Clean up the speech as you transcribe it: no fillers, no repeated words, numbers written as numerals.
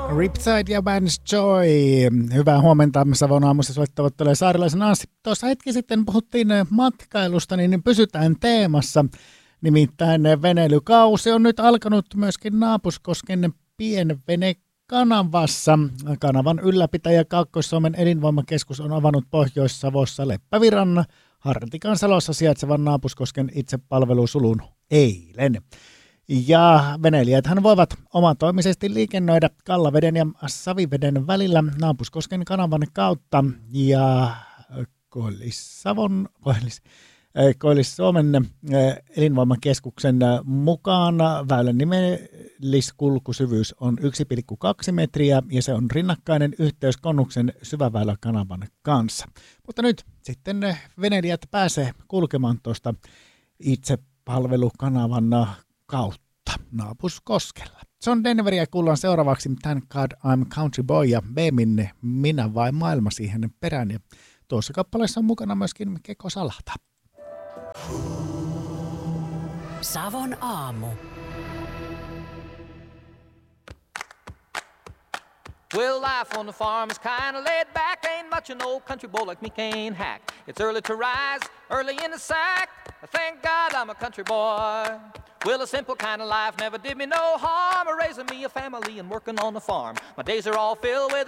Riptide ja Vance Joy. Hyvää huomenta. Savon aamussa soittavat tulee Saarilaisen Anssi. Tuossa hetki sitten puhuttiin matkailusta, niin pysytään teemassa. Nimittäin veneilykausi on nyt alkanut myöskin Naapuskosken pienvenekanavassa. Kanavan ylläpitäjä Kaakkois-Suomen elinvoimakeskus on avannut Pohjois-Savossa Leppävirran Hartikan salossa sijaitsevan Naapuskosken itsepalvelusulun eilen. Ja veneilijäthän voivat omatoimisesti liikennöidä Kallaveden ja Saviveden välillä Naapuskosken kanavan kautta ja Koillis-Suomen elinvoimakeskuksen mukaan väylän nimelliskulkusyvyys on 1,2 metriä ja se on rinnakkainen yhteys Konnuksen syväväyläkanavan kanssa. Mutta nyt sitten veneilijät pääsee kulkemaan tuosta itsepalvelukanavan kautta Naapuskoskella. John Denveria kuullaan seuraavaksi Thank God I'm Country Boy ja Beemin Minä vai maailma siihen perään. Ja tuossa kappaleessa on mukana myöskin Keko Salahta. Savon aamu. Well, life on the farm is kinda laid back. Ain't much an old country boy like me can't hack. It's early to rise, early in the sack. Thank God I'm a country boy. Well, a simple kind of life never did me no harm. Raising me a family and working on the farm. My days are all filled with